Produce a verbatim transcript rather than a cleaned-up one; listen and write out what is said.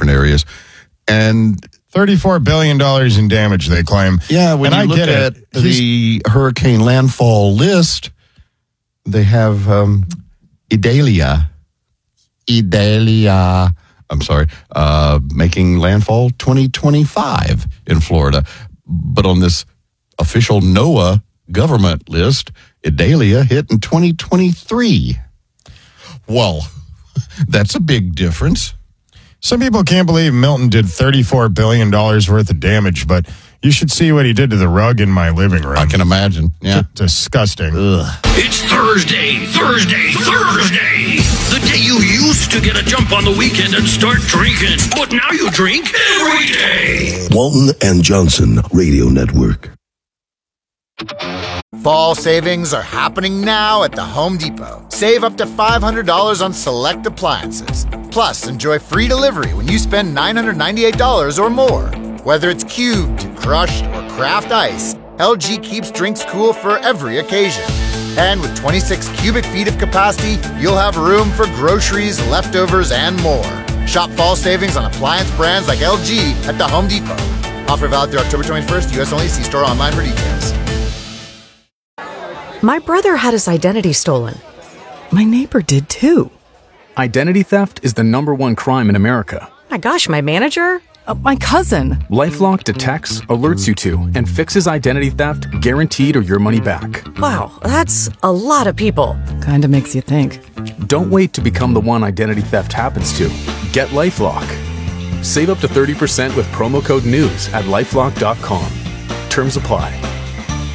different areas. And thirty-four billion dollars in damage, they claim. Yeah, when and you I look get at it. the hurricane landfall list, they have um, Idalia. Idalia. I'm sorry, uh, making landfall twenty twenty-five in Florida. But on this official NOAA government list, Idalia hit in twenty twenty-three. Well, that's a big difference. Some people can't believe Milton did thirty-four billion dollars worth of damage, but you should see what he did to the rug in my living room. I can imagine. Yeah. D- disgusting. Ugh. It's Thursday, Thursday, Thursday. The day you used to get a jump on the weekend and start drinking, but now you drink every day. Walton and Johnson Radio Network. Fall savings are happening now at the Home Depot. Save up to five hundred dollars on select appliances. Plus, enjoy free delivery when you spend nine hundred ninety-eight dollars or more. Whether it's cubed, crushed, or craft ice, L G keeps drinks cool for every occasion. And with twenty-six cubic feet of capacity, you'll have room for groceries, leftovers, and more. Shop fall savings on appliance brands like L G at the Home Depot. Offer valid through October twenty-first, U S only. See store online for details. My brother had his identity stolen. My neighbor did too. Identity theft is the number one crime in America. My gosh, my manager? Uh, my cousin. LifeLock detects, alerts you to, and fixes identity theft guaranteed or your money back. Wow, that's a lot of people. Kinda makes you think. Don't wait to become the one identity theft happens to. Get LifeLock. Save up to thirty percent with promo code NEWS at LifeLock dot com. Terms apply.